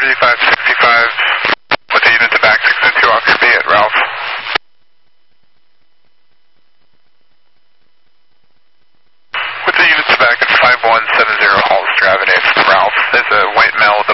3565 with the unit to back 602 Oscar B at Ralph. With the unit to back at 5170 Halls Drive at Ralph. There's a white male